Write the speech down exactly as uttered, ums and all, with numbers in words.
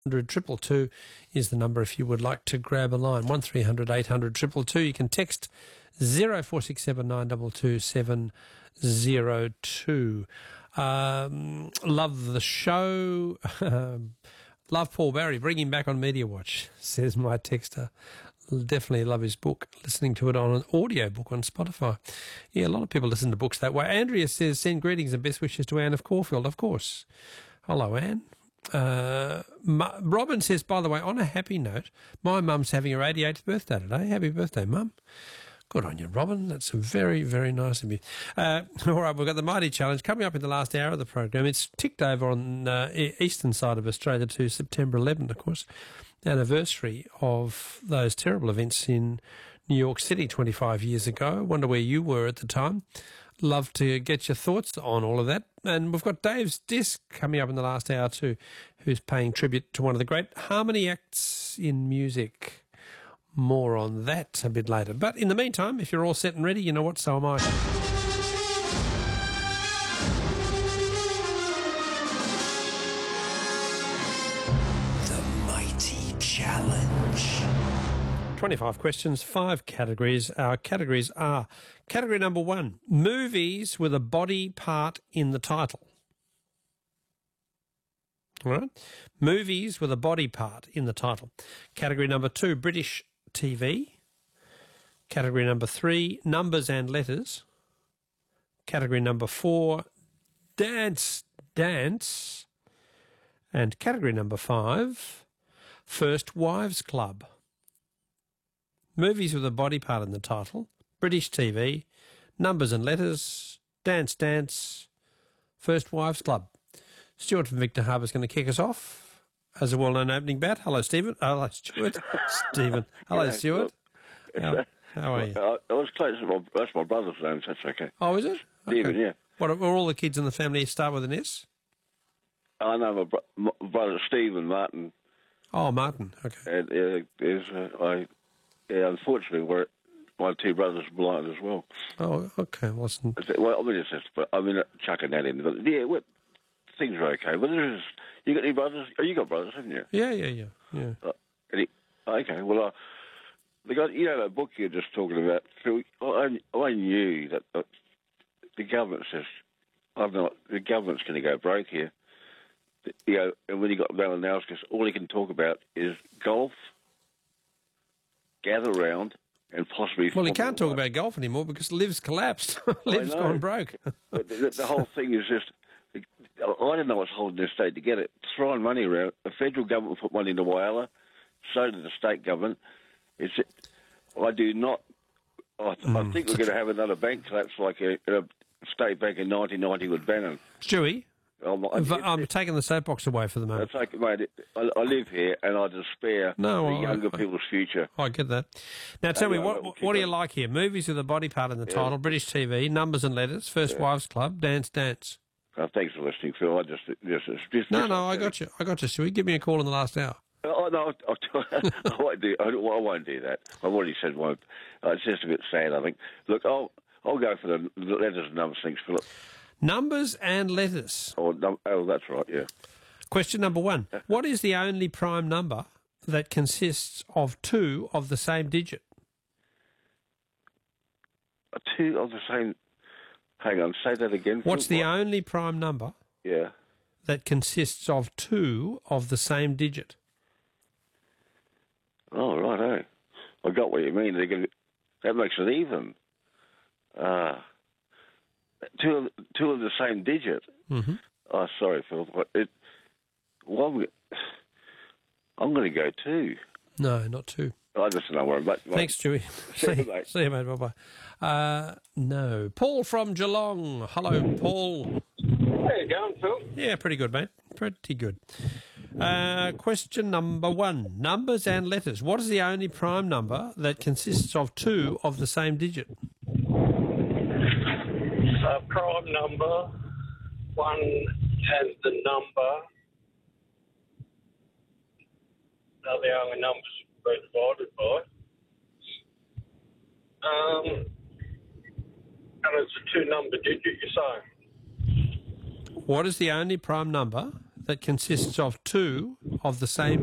hundred two two is the number if you would like to grab a line. one three hundred eight hundred two two two. You can text zero four six seven nine two two seven zero two. Um, love the show. Love Paul Barry. Bring him back on Media Watch, says my texter. Definitely love his book. Listening to it on an audio book on Spotify. Yeah, a lot of people listen to books that way. Andrea says, send greetings and best wishes to Anne of Caulfield. Of course. Hello, Anne. Uh, Ma- Robin says, by the way, on a happy note, my mum's having her eighty-eighth birthday today. Happy birthday, Mum. Good on you, Robin. That's very, very nice of you. Uh, all right, we've got the Mighty Challenge coming up in the last hour of the program. It's ticked over on the uh, eastern side of Australia to September eleventh, of course, anniversary of those terrible events in New York City twenty-five years ago. Wonder where you were at the time. Love to get your thoughts on all of that. And we've got Dave's Disc coming up in the last hour too, who's paying tribute to one of the great harmony acts in music. More on that a bit later. But in the meantime, if you're all set and ready, you know what, so am I. The Mighty Challenge. twenty-five questions, five categories. Our categories are category number one, movies with a body part in the title. All right? Movies with a body part in the title. Category number two, British T V. Category number three, numbers and letters. Category number four, dance, dance. And category number five, First Wives Club. Movies with a body part in the title, British T V, numbers and letters, dance, dance, First Wives Club. Stuart from Victor Harbour is going to kick us off as a well-known opening bat. Hello, Stephen. Hello, Stuart. Stephen. Hello, Yeah, Stuart. look, How, how are you? I, I was close to my, that's my brother's name, so that's okay. Oh, is it? Stephen, yeah. What, are all the kids in the family start with an S? I know my, bro- my brother Stephen Martin. Oh, Martin. Okay. And uh, is, uh, I, yeah, unfortunately, we're, my two brothers are blind as well. Oh, okay. Wasn't. Well, I mean, it's just, but I mean, chucking that in. But yeah, well, things are okay. But there's, you got any brothers? Oh, you got brothers, haven't you? Yeah, yeah, yeah, yeah. Uh, any, okay, well, uh, they got, you know, that book you're just talking about. Phil, I, I knew that uh, the government says, I'm not, the government's going to go broke here. You know, and when you got Malinowskis, all he can talk about is golf, gather round, and possibly. Well, he can't talk about golf anymore because Liv's collapsed. Liv's gone broke. But the, the whole thing is just, I don't know what's holding this state together. Throwing money around. The federal government put money into Whyalla, so did the state government. It's, I do not. I, mm. I think we're going to have another bank collapse like a, a state bank in nineteen ninety with Bannon. Stewie, I'm, I'm, I'm taking the soapbox away for the moment. I, take, mate, I, I live here and I despair no, the I, younger I, people's future. I get that. Now tell and, me, what what do you like here? Movies with a body part in the yeah. title, British T V, numbers and letters, First yeah. Wives Club, Dance, Dance. Oh, thanks for listening, Phil. I just, just, just no, no, I got you. I got you, Stewie. Give me a call in the last hour. Oh no, I'll, I'll, I won't do. I won't do that. I've already said one. Uh, it's just a bit sad, I think. Look, I'll I'll go for the letters and numbers. Thanks, Philip. Numbers and letters. Oh, no, oh, that's right. Yeah. Question number one: what is the only prime number that consists of two of the same digit? A two of the same. Hang on, say that again. What's the what? only prime number? Yeah. That consists of two of the same digit. Oh, right, eh? I got what you mean. They're gonna, that makes it even. Uh, two, of, two of the same digit. Mm-hmm. Oh, sorry, Phil. It, well, I'm, I'm going to go two. No, not two. I just know where I'm at. Thanks, Stewie. See, see, you, see you, mate. Bye-bye. Uh, no. Paul from Geelong. Hello, Paul. How you going, Phil? Yeah, pretty good, mate. Pretty good. Uh, question number one. Numbers and letters. What is the only prime number that consists of two of the same digit? Uh, prime number, one has the number. They're the only numbers we're divided by. Um, and it's a two-number digit, you're saying? What is the only prime number that consists of two of the same